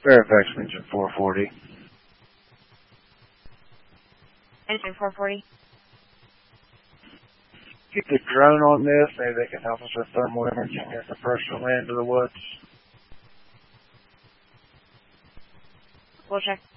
Fairfax engine 440. Engine 440. Keep the drone on this. Maybe they can help us with thermal imaging as the first to land to the woods. We'll check.